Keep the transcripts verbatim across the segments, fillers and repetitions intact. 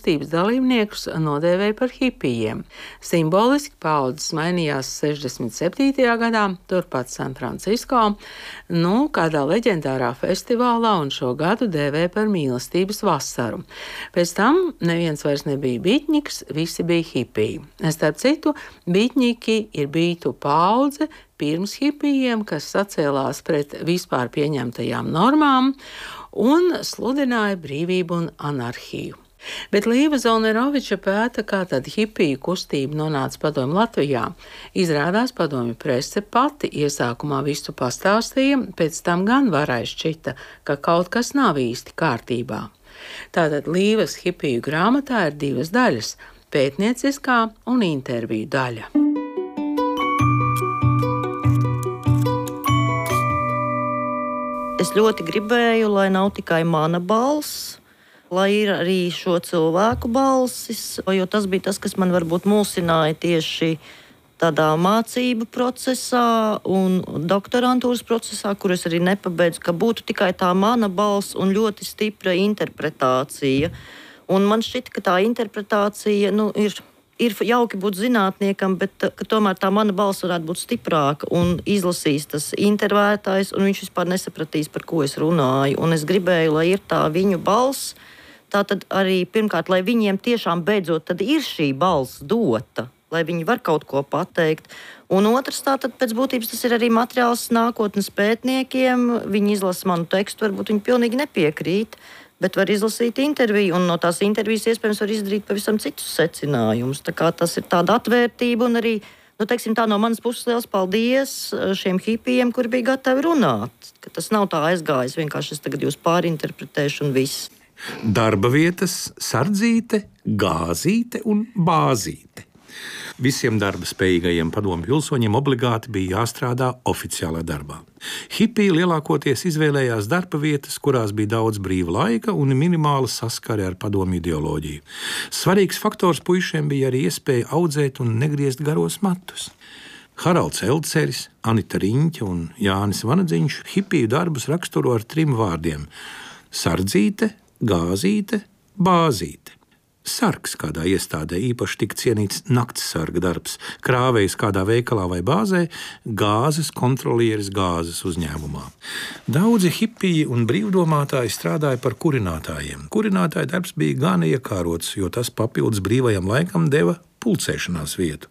kustības dalībniekus nodēvēja par hipijiem. Simboliski paaudzes mainījās sešdesmit septītajā gadā, turpat Sanfrancisko, nu, kādā leģendārā festivālā, un šo gadu dēvēja par mīlestības vasaru. Pēc tam neviens vairs nebija bitņiks, visi bija hipiji. Starp citu, bitņiki ir bītu paudze pirms hipijiem, kas sacēlās pret vispār pieņemtajām normām un sludināja brīvību un anarhiju. Bet Līva Zolneroviča pēta, kā tad hipiju kustība nonāca Padomju Latvijā. Izrādās Padomju prese pati iesākumā visu pastāstīja, pēc tam gan varai šķita, ka kaut kas nav īsti kārtībā. Tātad Līvas hipiju grāmatā ir divas daļas – pētnieciskā un interviju daļa. Es ļoti gribēju, lai nav tikai mana balss, lai ir arī šo cilvēku balsis, jo tas bija tas, kas man varbūt mulsināja tieši tādā mācību procesā un doktorantūras procesā, kur es arī nepabeidzu, ka būtu tikai tā mana balss un ļoti stipra interpretācija. Un man šķita, ka tā interpretācija nu, ir... Ir jauki būt zinātniekam, bet ka tomēr tā mana balss varētu būt stiprāka un izlasīs tas intervētājs, un viņš vispār nesapratīs, par ko es runāju. Un es gribēju, lai ir tā viņu balss, tā tad arī pirmkārt, lai viņiem tiešām beidzot tad ir šī balss dota, lai viņi var kaut ko pateikt. Un otrs, tātad pēc būtības tas ir arī materiāls nākotnes pētniekiem. Viņi izlasa manu tekstu, varbūt viņi pilnīgi nepiekrīt, bet var izlasīt interviju, un no tās intervijas iespējams var izdarīt pavisam citus secinājumus. Tā kā tas ir tāda atvērtība, un arī, nu, teiksim tā, no manas puses liels paldies šiem hipijiem, kuri bija gatavi runāt. Ka tas nav tā aizgājis, vienkārši es tagad jūs pārinterpretēšu un viss. Darba vietas Sardzīte, Gāzīte un Bāzīte. Visiem darba spējīgajiem padomju pilsoņiem obligāti bija jāstrādā oficiālā darbā. Hipiji lielākoties izvēlējās darba vietas, kurās bija daudz brīva laika un minimāla saskare ar padomju ideoloģiju. Svarīgs faktors puišiem bija arī iespēja audzēt un negriezt garos matus. Haralds Elceris, Anita Riņķa un Jānis Vanadziņš hipiju darbus raksturo ar trim vārdiem – Sardzīte, Gāzīte, Bāzīte. Sargs kādā iestādē īpaši tika cienīts naktsarga darbs, krāvējs kādā veikalā vai bāzē, gāzes kontrolieris gāzes uzņēmumā. Daudzi hipiji un brīvdomātāji strādāja par kurinātājiem. Kurinātāja darbs bija gan iekārots, jo tas papildus brīvajam laikam deva pulcēšanās vietu.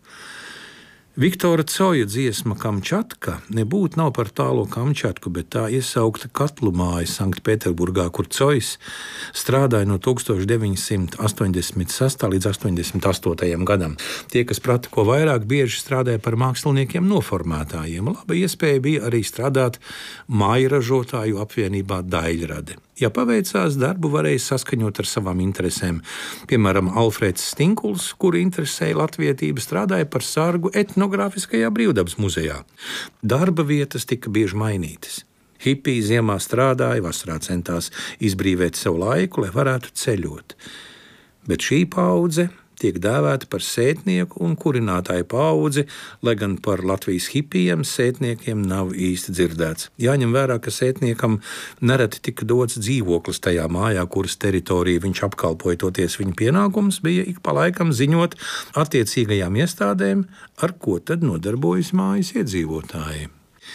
Viktora Coja dziesma Kamčatka nebūtu nav par tālo Kamčatku, bet tā iesaukta katlu māja Sanktpēterburgā, kur Cojs strādāja no tūkstoš deviņi simti astoņdesmit sestā līdz astoņdesmit astotajam gadam. Tie, kas prata ko vairāk, bieži strādāja par māksliniekiem noformētājiem. Laba iespēja bija arī strādāt mājražotāju apvienībā Daļrade. Ja paveicās, darbu varēja saskaņot ar savām interesēm. Piemēram, Alfrēds Stinkuls, kuru interesēja latvietība, strādāja par sargu etnogrāfiskajā brīvdabas muzejā. Darba vietas tika bieži mainītas. Hipiji ziemā strādāja, vasarā centās izbrīvēt sev laiku, lai varētu ceļot. Bet šī paudze tiek dēvēta par sētnieku un kurinātāju paudzi, lai gan par Latvijas hipijiem sētniekiem nav īsti dzirdēts. Jāņem vērā, ka sētniekam nereti tika dots dzīvoklis tajā mājā, kuras teritoriju viņš apkalpoja, toties viņa pienākums bija ik pa laikam ziņot attiecīgajām iestādēm, ar ko tad nodarbojas mājas iedzīvotāji.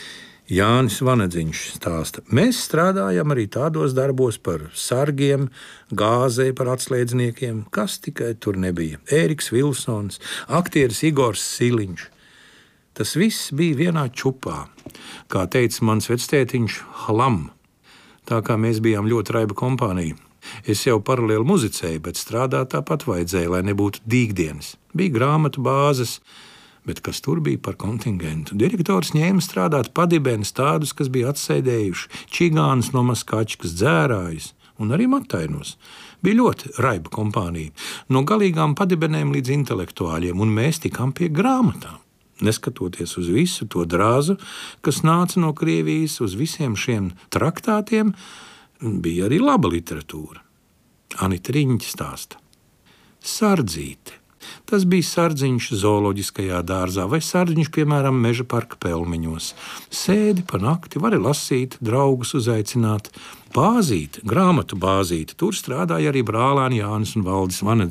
Jānis Vanadziņš stāsta, mēs strādājam arī tādos darbos par sargiem, gāzē par atslēdzniekiem, kas tikai tur nebija. Ēriks Vilsons, aktieris Igors Siliņš. Tas viss bija vienā čupā, kā teica mans vectētiņš, hlam. Tā kā mēs bijām ļoti raiba kompānija. Es jau paralēli muzicēju, bet strādāt tāpat vajadzēja, lai nebūtu dīgdienas. Bija grāmatu bāzes, bet kas tur bija par kontingentu? Direktors ņēma strādāt padibenes tādus, kas bija atsēdējuši, čigānus no Maskačkas, dzērājus un arī matainos. Bija ļoti raiba kompānija. No galīgām padibenēm līdz intelektuāļiem, un mēs tikām pie grāmatām. Neskatoties uz visu to drāzu, kas nāca no Krievijas, uz visiem šiem traktātiem, bija arī laba literatūra. Anita Riņķa stāsta. Sardzīte. Tas bija sardziņš zooloģiskajā dārzā vai sardziņš, piemēram, meža parka pelmeņos. Sēdi pa nakti, vari lasīt, draugus uzaicināt. Bāzīte, grāmatu bāzīte, tur strādāja arī brālēni Jānis un Valdis Vanadziņš.